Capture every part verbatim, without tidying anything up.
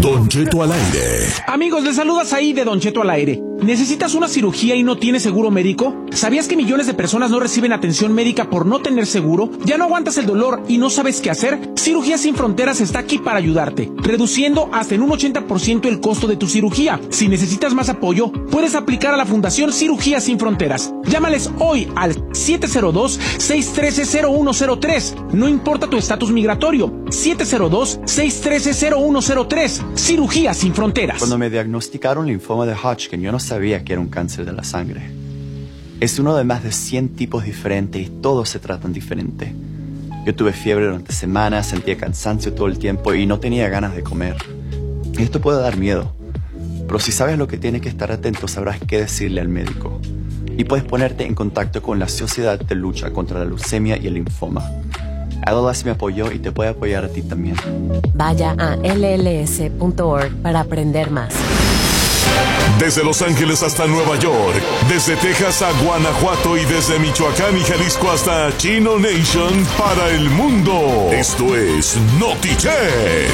Don Cheto al aire. Amigos, les saludas ahí de Don Cheto al aire. ¿Necesitas una cirugía y no tienes seguro médico? ¿Sabías que millones de personas no reciben atención médica por no tener seguro? ¿Ya no aguantas el dolor y no sabes qué hacer? Cirugías Sin Fronteras está aquí para ayudarte, reduciendo hasta en un ochenta por ciento el costo de tu cirugía. Si necesitas más apoyo, puedes aplicar a la Fundación Cirugías Sin Fronteras. Llámales hoy al siete cero dos, seis uno tres, cero uno cero tres. No importa tu estatus migratorio. siete cero dos, seis uno tres, cero uno cero tres. Cirugías Sin Fronteras. Cuando me diagnosticaron linfoma de Hodgkin, yo no sabía que era un cáncer de la sangre. Es uno de más de cien tipos diferentes y todos se tratan diferente. Yo tuve fiebre durante semanas, sentía cansancio todo el tiempo y no tenía ganas de comer. Y esto puede dar miedo. Pero si sabes lo que tienes que estar atento, sabrás qué decirle al médico. Y puedes ponerte en contacto con la Sociedad de Lucha contra la Leucemia y el Linfoma. A L L S me apoyó y te puede apoyar a ti también. Vaya a L L S punto org para aprender más. Desde Los Ángeles hasta Nueva York, desde Texas a Guanajuato y desde Michoacán y Jalisco hasta Chino Nation para el mundo. Esto es NotiChet.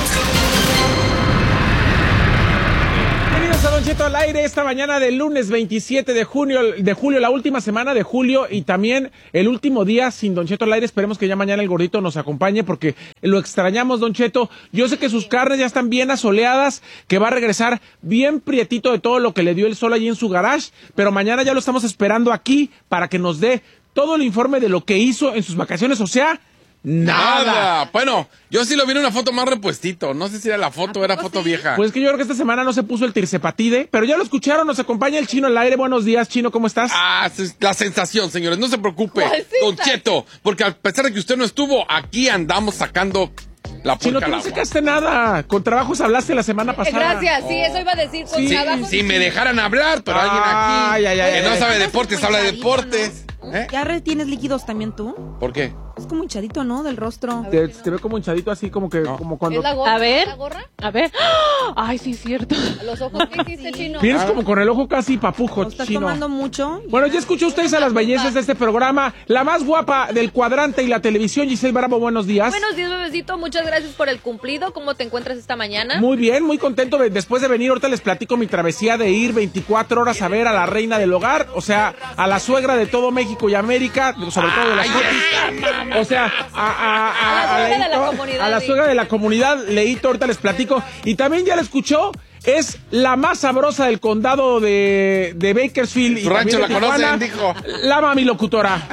Bienvenidos a Don Cheto al aire esta mañana del lunes veintisiete de junio, de julio, la última semana de julio y también el último día sin Don Cheto al aire. Esperemos que ya mañana el gordito nos acompañe porque lo extrañamos, Don Cheto. Yo sé que sus carnes ya están bien asoleadas, que va a regresar bien prietito de todo lo que le dio el sol allí en su garage, pero mañana ya lo estamos esperando aquí para que nos dé todo el informe de lo que hizo en sus vacaciones, o sea, nada. Nada. Bueno, yo sí lo vi en una foto más repuestito. No sé si era la foto o era foto sí? vieja. Pues que yo creo que esta semana no se puso el tirsepatide, pero ya lo escucharon, nos acompaña el Chino al aire. Buenos días, Chino, ¿cómo estás? Ah, es la sensación, señores. No se preocupe, Don sensación? Cheto, porque a pesar de que usted no estuvo, aquí andamos sacando la Chino, pulca tú al no agua. sacaste nada. Con trabajos hablaste la semana pasada. Gracias, sí, eso iba a decir con Sí, trabajo. Si me dejaran hablar, pero alguien aquí Ay, ay, ay, que ay, no ay. sabe Ay. deportes, habla de Hinchadito, deportes. ¿Eh? ¿Ya retienes líquidos también tú? ¿Por qué? Es como hinchadito, ¿no? Del rostro. Te, te veo como hinchadito así, como que, No. como cuando... ¿Es la gorra? A ver. ¿La gorra? A ver. Ay, sí, cierto. Los ojos, ¿qué hiciste, Chino? Vienes como con el ojo casi papujo, ¿O estás Chino. tomando mucho? Bueno, ya escuchó ustedes a las bellezas de este programa. La más guapa del cuadrante y la televisión, Giselle Bravo, buenos días. Buenos días, bebecito. Muchas gracias por el cumplido. ¿Cómo te encuentras esta mañana? Muy bien, muy contento de- después de venir. Ahorita les platico mi travesía de ir veinticuatro horas a ver a la reina del hogar, o sea, a la suegra de todo México y América, sobre todo de las Cotis. O sea, a, a, a, A la suegra de la Leito, comunidad, a la sí. suegra de la comunidad, Leito, ahorita les platico. Y también ya la escuchó, es la más sabrosa del condado de, de Bakersfield. En y su rancho también de la conocen, Tijuana, dijo. La mami locutora.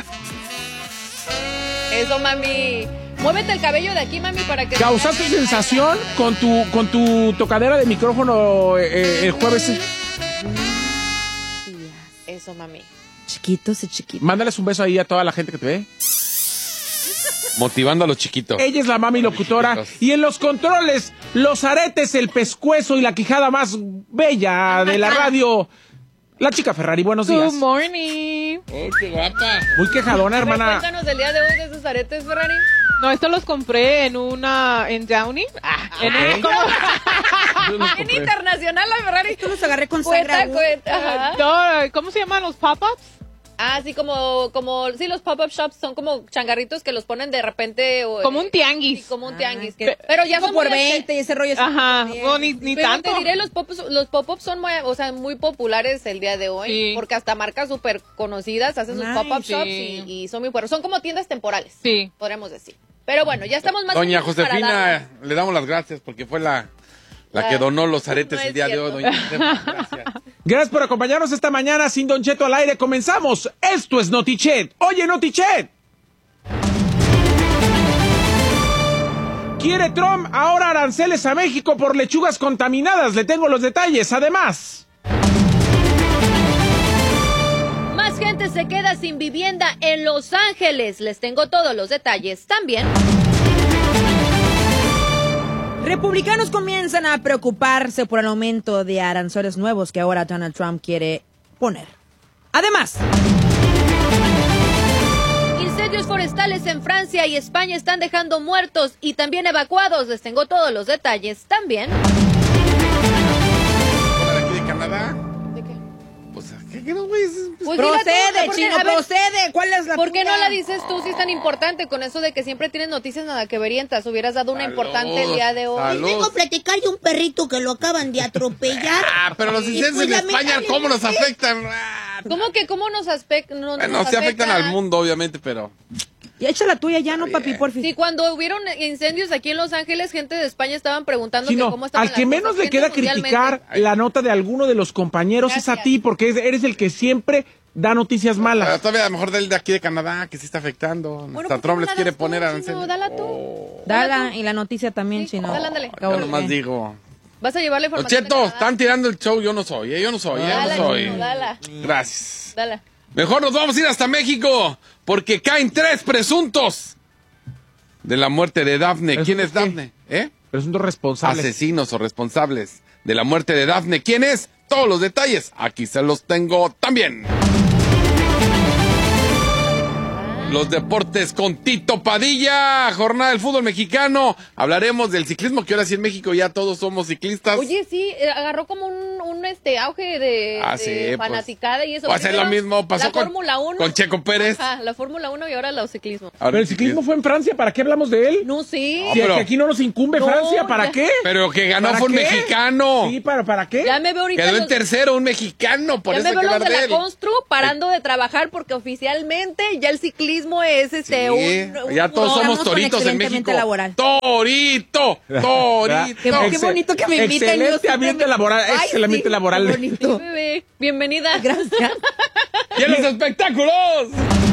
Eso, mami. Muévete el cabello de aquí, mami, para que... ¿Causaste sensación con tu, con tu tocadera de micrófono eh, eh, el jueves? Eso, mami. Chiquitos y chiquitos. Mándales un beso ahí a toda la gente que te ve. Motivando a los chiquitos. Ella es la mami locutora. Y en los controles, los aretes, el pescuezo y la quijada más bella de la radio. La chica Ferrari, buenos días. Good morning. Oh, qué guapa. Muy quejadona, hermana. Cuéntanos del día de hoy de esos aretes, Ferrari. No, esto los compré en una, en Downey. Ah, en un- ¿cómo? Yo los En compré. internacional, la Ferrari. Esto los agarré con Cuenta, sangre. cuenta. Ajá. No, ¿cómo se llaman los pop-ups? Ah, sí, como, como, sí, los pop-up shops son como changarritos que los ponen de repente. o- Como un tianguis. Sí, como un tianguis. que- pero ya Como son por muy veinte y ese rollo. Ajá, Bien. no, ni, ni Pero tanto. te diré, los pop-ups los pop-ups son muy, o sea, muy populares el día de hoy. Sí. Porque hasta marcas súper conocidas hacen sus Nice. pop-up shops Sí. y, y son muy buenos. Son como tiendas temporales, Sí. podríamos decir. Pero bueno, ya estamos más Doña listos para Josefina, darnos. le damos las gracias porque fue la, la La- que donó los aretes No es el día de hoy, cierto. doña Josefina. Gracias. Gracias por acompañarnos esta mañana sin Don Cheto al aire. Comenzamos. Esto es NotiChet. Oye, NotiChet. ¿Quiere Trump ahora aranceles a México por lechugas contaminadas? Le tengo los detalles. Además, Más gente se queda sin vivienda en Los Ángeles. Les tengo todos los detalles también. Republicanos comienzan a preocuparse por el aumento de aranceles nuevos que ahora Donald Trump quiere poner. Además, Incendios forestales en Francia y España están dejando muertos y también evacuados. Les tengo todos los detalles también. ¿Hola de aquí de Canadá? ¿De qué? Pues pues, ¿qué, qué no, güey? Pues procede, dile tú, ¿por qué? chino, A ver, procede. ¿Cuál es la ¿por qué tuya? no la dices tú si es tan importante con eso de que siempre tienes noticias nada que verientas? Hubieras dado una Salud, importante el día de hoy. salud. Vengo a platicar de un perrito que lo acaban de atropellar. Ah, pero los Y incendios pues, en España, ¿cómo nos afectan? Ah, ¿Cómo que cómo nos, aspect no, bueno, nos sí afectan afecta? al mundo, obviamente, pero... Ya echa la tuya, ya no, papi, porfis. Sí, cuando hubieron incendios aquí en Los Ángeles, gente de España estaban preguntando Sí, que no, cómo estaban al que las menos cosas, le gente queda mundialmente. criticar la nota de alguno de los compañeros es a Gracias. ti, porque es- eres el que siempre da noticias Pero malas. todavía a lo mejor del de aquí de Canadá, que sí está afectando. Bueno, Hasta ¿por qué Trump no les la quiere das tú, poner chino? aranceles. Dala tú. Dala, y la noticia también, Sí, chino. dale, ándale. Yo nomás digo... Vas a llevarle Los información. de chetos, Canadá. están tirando el show, yo no soy, ¿eh? yo no soy, ¿eh? yo Dala, no soy. chino, dala, Gracias. dala. Mejor nos vamos a ir hasta México, porque caen tres presuntos de la muerte de Dafne. ¿Quién es ¿Presuntos qué? Dafne? ¿Eh? Presuntos responsables. Asesinos o responsables de la muerte de Dafne. ¿Quién es? Todos los detalles, aquí se los tengo también. Los deportes con Tito Padilla, jornada del fútbol mexicano. Hablaremos del ciclismo, que ahora sí en México ya todos somos ciclistas. Oye, sí, eh, agarró como un, un este auge de, Ah, de sí, pues, fanaticada y eso. va a ser lo Primero, mismo, pasó la con- Fórmula uno. con Checo Pérez. Ajá, la Fórmula uno y ahora el ciclismo. Ahora Pero el ciclismo fue en Francia, ¿para qué hablamos de él? No, sí. Si pero- que aquí no nos incumbe No, Francia, ¿para ya. qué? Pero que ganó ¿Para fue un qué? mexicano. Sí, ¿para, ¿para qué? Ya me veo ahorita Quedó en los- tercero, un mexicano, por ya eso me hay veo que los hablar de de la él. Constru parando de trabajar porque oficialmente ya el ciclismo es este Sí, un, un- ya todos no, somos Estamos con toritos en excelente México. ambiente laboral. Torito, torito. Qué, qué bonito que me inviten. Excelente yo siempre ambiente me- laboral, Ay, excelente ambiente sí, laboral. qué Sí, bonito. bebé, bienvenida. Gracias. ¡Y en los espectáculos!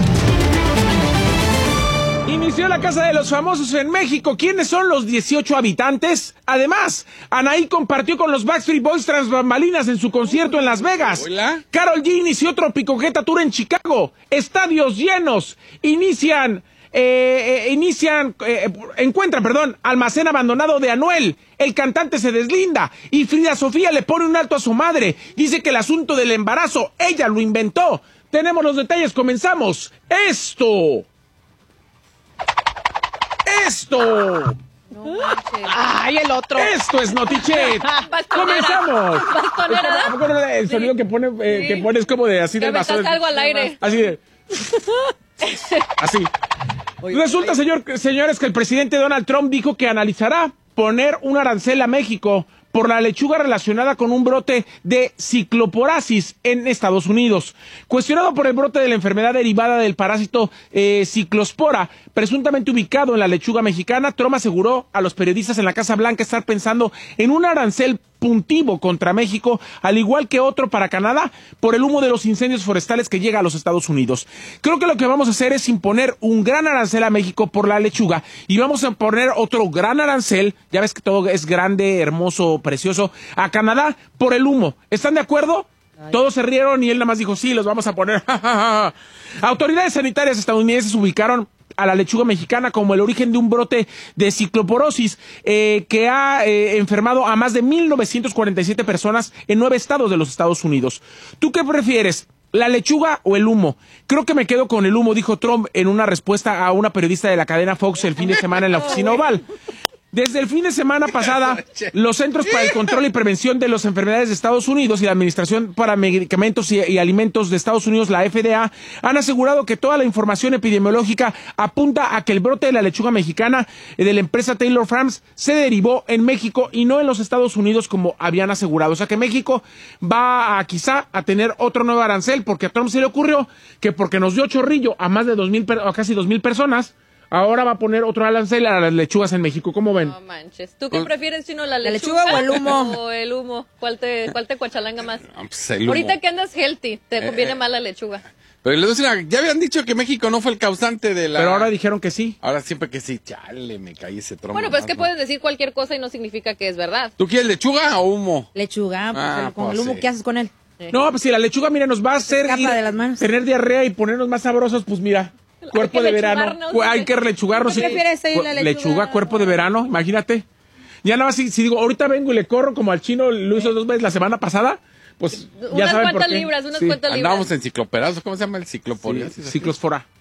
Inició la Casa de los Famosos en México. ¿Quiénes son los dieciocho habitantes? Además, Anaí compartió con los Backstreet Boys tras bambalinas en su concierto en Las Vegas. Hola. Karol G inició Tropicoqueta Tour en Chicago. Estadios llenos. Inician... Eh, eh, inician, eh, encuentran, perdón, almacén abandonado de Anuel. El cantante se deslinda y Frida Sofía le pone un alto a su madre. Dice que el asunto del embarazo, ella lo inventó. Tenemos los detalles, comenzamos. Esto. Esto. No manches. Ay, el otro. Esto es Notichet. Bastonera. Comenzamos. Bastonera. ¿A poco no el sonido Sí. que pone, eh, Sí. que pones como de así Que de aventaste algo al aire. Así de. Así. Resulta, señor, señores, que el presidente Donald Trump dijo que analizará poner un arancel a México por la lechuga relacionada con un brote de cicloporasis en Estados Unidos. Cuestionado por el brote de la enfermedad derivada del parásito eh, ciclospora, presuntamente ubicado en la lechuga mexicana, Trump aseguró a los periodistas en la Casa Blanca estar pensando en un arancel puntivo contra México, al igual que otro para Canadá, por el humo de los incendios forestales que llega a los Estados Unidos. Creo que lo que vamos a hacer es imponer un gran arancel a México por la lechuga y vamos a poner otro gran arancel, ya ves que todo es grande, hermoso, precioso, a Canadá por el humo. ¿Están de acuerdo? Todos se rieron y él nada más dijo, sí, los vamos a poner. Autoridades sanitarias estadounidenses ubicaron a la lechuga mexicana como el origen de un brote de cicloporosis eh, que ha eh, enfermado a más de mil novecientas cuarenta y siete personas en nueve estados de los Estados Unidos. ¿Tú qué prefieres? ¿La lechuga o el humo? Creo que me quedo con el humo, dijo Trump en una respuesta a una periodista de la cadena Fox el fin de semana en la oficina oval. Desde el fin de semana pasada, los Centros para el Control y Prevención de las Enfermedades de Estados Unidos y la Administración para Medicamentos y, y Alimentos de Estados Unidos, la F D A, han asegurado que toda la información epidemiológica apunta a que el brote de la lechuga mexicana eh, de la empresa Taylor Farms se derivó en México y no en los Estados Unidos como habían asegurado. O sea que México va a quizá a tener otro nuevo arancel porque a Trump se le ocurrió que porque nos dio chorrillo a más de dos mil, a casi dos mil personas, ahora va a poner otro arancel a las lechugas en México. ¿Cómo ven? No manches. ¿Tú qué prefieres, Chino, la ¿La lechuga, lechuga o el humo? O el humo. ¿Cuál te, cuál te cuachalanga más? Ah, pues el humo. Ahorita que andas healthy, te conviene eh. más la lechuga. Pero les voy a decir una- ya habían dicho que México no fue el causante de la... Pero ahora dijeron que sí. Ahora siempre que sí, chale, me caí ese trompo. Bueno, pues es más, que ¿no? puedes decir cualquier cosa y no significa que es verdad. ¿Tú quieres lechuga o humo? Lechuga, pues, Ah, el- con pues, el humo, sí. ¿qué haces con él? No, pues si la lechuga, mira, nos va a hacer escapa ir- de las manos. tener diarrea y ponernos más sabrosos, pues mira, cuerpo que de verano. lechugarnos. Cu- Hay que lechugarnos. ¿Qué sí. prefieres ahí, Cu- la lechuga? cuerpo de verano, imagínate. Ya nada más si, si digo, ahorita vengo y le corro como al chino, lo hizo dos veces la semana pasada, pues ya Unas saben por cuantas qué. libras, unas Sí. cuantas libras. Andábamos en cicloperazo, ¿cómo se llama el cicloporiasis? Sí, ciclosfora.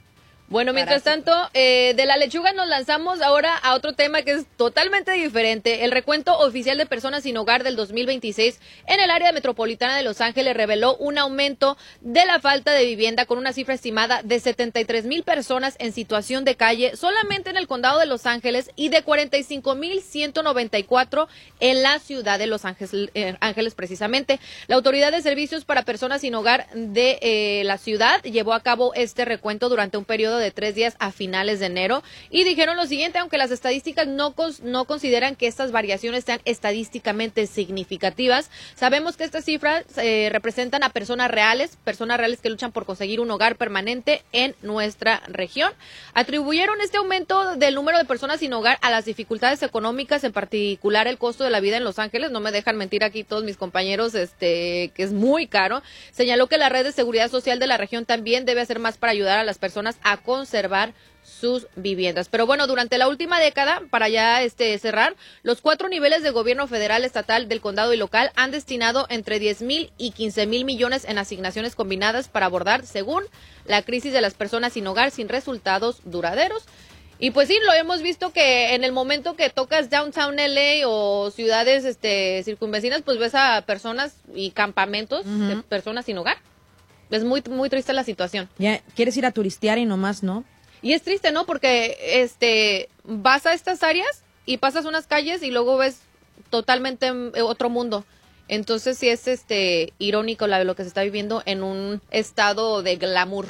Bueno, mientras tanto, eh, de la lechuga nos lanzamos ahora a otro tema que es totalmente diferente. El recuento oficial de personas sin hogar del dos mil veintiséis en el área metropolitana de Los Ángeles reveló un aumento de la falta de vivienda con una cifra estimada de setenta y tres mil personas en situación de calle solamente en el condado de Los Ángeles y de cuarenta y cinco mil ciento noventa y cuatro en la ciudad de Los Ángeles, eh, Ángeles precisamente. La Autoridad de Servicios para Personas sin Hogar de eh, la ciudad llevó a cabo este recuento durante un periodo de tres días a finales de enero y dijeron lo siguiente: aunque las estadísticas no, cons no consideran que estas variaciones sean estadísticamente significativas, sabemos que estas cifras eh, representan a personas reales, personas reales que luchan por conseguir un hogar permanente en nuestra región. Atribuyeron este aumento del número de personas sin hogar a las dificultades económicas, en particular el costo de la vida en Los Ángeles. No me dejan mentir aquí todos mis compañeros, este, que es muy caro. Señaló que la red de seguridad social de la región también debe hacer más para ayudar a las personas a conservar sus viviendas. Pero bueno, durante la última década, para ya este cerrar, los cuatro niveles de gobierno federal, estatal, del condado y local han destinado entre diez mil y quince mil millones en asignaciones combinadas para abordar, según la crisis de las personas sin hogar sin resultados duraderos. Y pues sí, lo hemos visto que en el momento que tocas Downtown L A o ciudades este circunvecinas, pues ves a personas y campamentos uh-huh. de personas sin hogar. Es muy muy triste la situación. Ya, quieres ir a turistear y nomás no. Y es triste, ¿no? Porque este vas a estas áreas y pasas unas calles y luego ves totalmente otro mundo. Entonces sí es este irónico la, lo que se está viviendo en un estado de glamour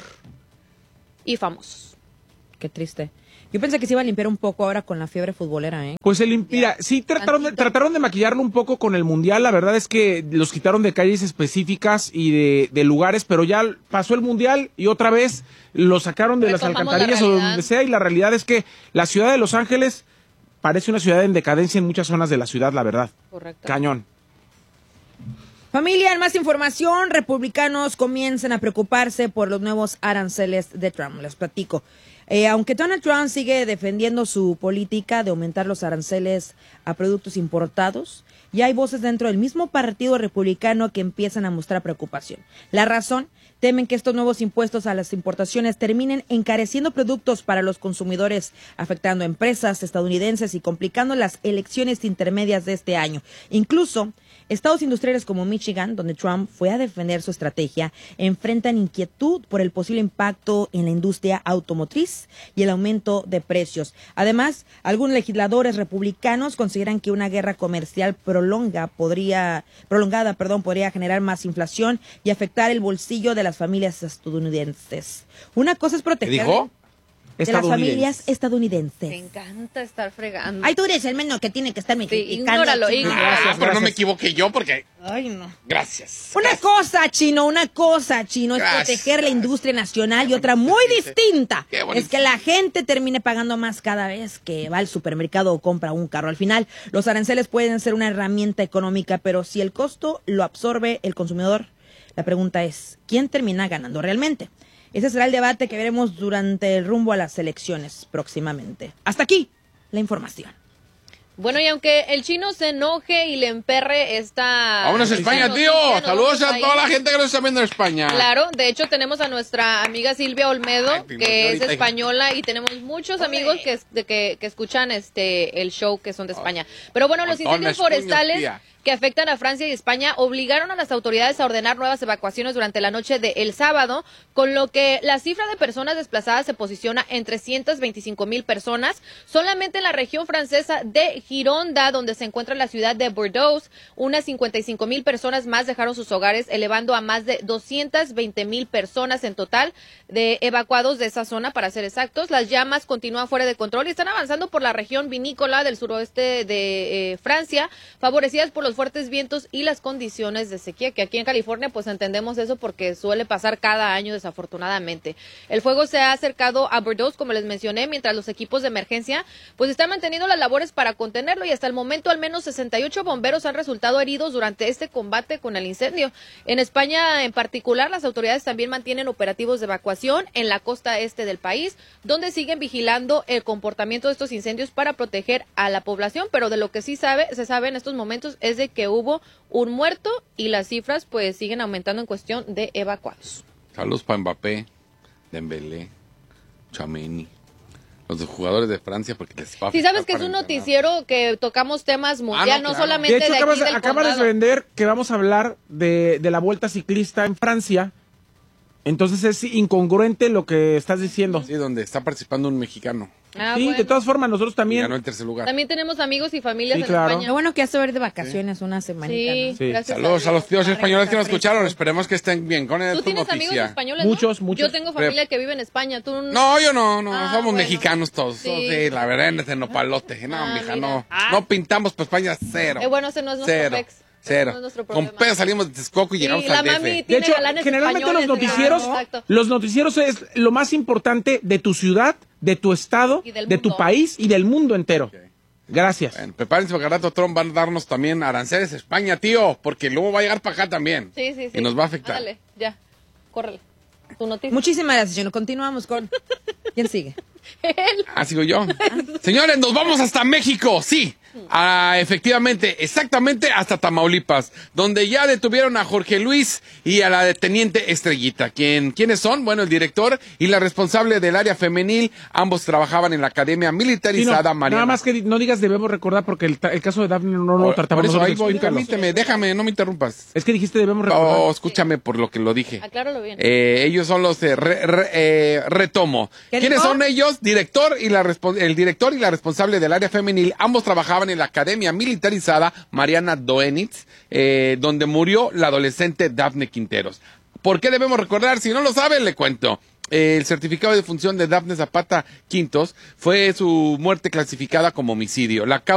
y famosos. Qué triste. Yo pensé que se iba a limpiar un poco ahora con la fiebre futbolera, ¿eh? Pues el, mira, sí trataron de, trataron de maquillarlo un poco con el Mundial. La verdad es que los quitaron de calles específicas y de, de lugares, pero ya pasó el Mundial y otra vez lo sacaron de las alcantarillas o donde sea. Y la realidad es que la ciudad de Los Ángeles parece una ciudad en decadencia en muchas zonas de la ciudad, la verdad. Correcto. Cañón. Familia, en más información, republicanos comienzan a preocuparse por los nuevos aranceles de Trump. Les platico. Eh, aunque Donald Trump sigue defendiendo su política de aumentar los aranceles a productos importados, ya hay voces dentro del mismo partido republicano que empiezan a mostrar preocupación. La razón, temen que estos nuevos impuestos a las importaciones terminen encareciendo productos para los consumidores, afectando a empresas estadounidenses y complicando las elecciones intermedias de este año. Incluso estados industriales como Michigan, donde Trump fue a defender su estrategia, enfrentan inquietud por el posible impacto en la industria automotriz y el aumento de precios. Además, algunos legisladores republicanos consideran que una guerra comercial prolonga podría, prolongada perdón, podría generar más inflación y afectar el bolsillo de las familias estadounidenses. Una cosa es proteger... ¿Qué dijo? De las familias estadounidenses. Me encanta estar fregando. Ay, tú eres el menos que tiene que estar criticando. Sí, ignóralo, ignóralo. Ah, Gracias, pero gracias. no me equivoqué yo porque... Ay, no. Gracias. Una gracias. cosa, Chino, una cosa, Chino, es Gracias, proteger la gracias. industria nacional y otra muy distinta. Qué bonito. Es que la gente termine pagando más cada vez que va al supermercado o compra un carro. Al final, los aranceles pueden ser una herramienta económica, pero si el costo lo absorbe el consumidor, la pregunta es, ¿quién termina ganando realmente? Ese será el debate que veremos durante el rumbo a las elecciones próximamente. Hasta aquí la información. Bueno, y aunque el Chino se enoje y le emperre esta... Vámonos a España, esta tío. noticia, nos Saludos vamos a ir. toda la gente que nos está viendo en España. Claro, de hecho tenemos a nuestra amiga Silvia Olmedo, Ay, que es ahorita- española, y tenemos muchos amigos que, de que, que escuchan este el show que son de España. Pero bueno, los Montón de incendios forestales puños, tía. que afectan a Francia y España obligaron a las autoridades a ordenar nuevas evacuaciones durante la noche del sábado, con lo que la cifra de personas desplazadas se posiciona en trescientas veinticinco mil personas. Solamente en la región francesa de Gironda, donde se encuentra la ciudad de Bordeaux, unas cincuenta y cinco mil personas más dejaron sus hogares, elevando a más de doscientas veinte mil personas en total de evacuados de esa zona, para ser exactos. Las llamas continúan fuera de control y están avanzando por la región vinícola del suroeste de eh, Francia, favorecidas por los fuertes vientos y las condiciones de sequía, que aquí en California pues entendemos eso porque suele pasar cada año desafortunadamente. El fuego se ha acercado a Bordeaux, como les mencioné, mientras los equipos de emergencia pues están manteniendo las labores para contenerlo, y hasta el momento al menos sesenta y ocho bomberos han resultado heridos durante este combate con el incendio. En España en particular, las autoridades también mantienen operativos de evacuación en la costa este del país, donde siguen vigilando el comportamiento de estos incendios para proteger a la población, pero de lo que sí sabe, se sabe en estos momentos es de que hubo un muerto y las cifras pues siguen aumentando en cuestión de evacuados. Saludos para Mbappé, Dembélé, Tchouaméni. Los jugadores de Francia porque les va a Sí, sabes afectar que es para un entrenar. noticiero que tocamos temas mundial, Ah, no, no, claro. solamente De de, hecho, aquí acabas, del acabas de condado. vender que vamos a hablar de, de la vuelta ciclista en Francia. Entonces es incongruente lo que estás diciendo. Sí, donde está participando un mexicano. Ah, sí, bueno. de todas formas, nosotros Y también. ganó el tercer lugar. También tenemos amigos y familias Sí, en claro. Lo España. bueno que hace ver de vacaciones una semanita. Sí, ¿no? Sí. gracias Saludos a Dios. los tíos Está españoles que nos fresco. escucharon. Esperemos que estén bien. Con ¿Tú esto tienes amigos noticia. españoles, Muchos, no? muchos. Yo tengo familia que vive en España. ¿Tú No, yo no, no, Ah, somos bueno. mexicanos todos. Sí. Sí, la verdad, en este nopalote. No, Ah, mija, mira. no. Ah. No pintamos para España, cero. Eh, bueno, ese no es nuestro Cero. pex. Cero. No es nuestro Con problema. pedo salimos de Texcoco y Sí, llegamos la al D mami F. De tiene hecho, galanes generalmente los españoles, noticieros, exacto. los noticieros es lo más importante de tu ciudad, de tu estado, Y del de tu mundo. país y del mundo entero. Ok. Gracias. Bueno, prepárense porque al rato Trump va a darnos también aranceles a España, tío, porque luego va a llegar para acá también. Sí, sí, sí. Y nos va a afectar. Dale, ya. Córrele. Tu noticia. Muchísimas gracias, Chino. Continuamos con... ¿Quién sigue? Él. Ah, sigo yo. Señores, nos vamos hasta México, sí. Ah, efectivamente, exactamente hasta Tamaulipas, donde ya detuvieron a Jorge Luis y a la deteniente Estrellita. ¿Quién, ¿Quiénes son? Bueno, el director y la responsable del área femenil. Ambos trabajaban en la academia Sí, no, militarizada Mariana. nada más que di- no digas debemos recordar porque el, ta- el caso de Daphne no, no lo Por- tratamos por eso, nosotros. ahí voy, explícalo. permíteme, déjame, no me interrumpas. Es que dijiste debemos recordar. Oh, escúchame por lo que lo dije. Acláralo bien. Eh, ellos son los de re- re- eh, retomo. ¿Qué ¿Quiénes dijo? son ellos? Director y la respon- el director y la responsable del área femenil. Ambos trabajaban en la academia militarizada Mariana Doenitz, eh, donde murió la adolescente Dafne Quinteros. ¿Por qué debemos recordar? Si no lo saben, le cuento. Eh, el certificado de función de Dafne Zapata Quintos fue su muerte clasificada como homicidio. La causa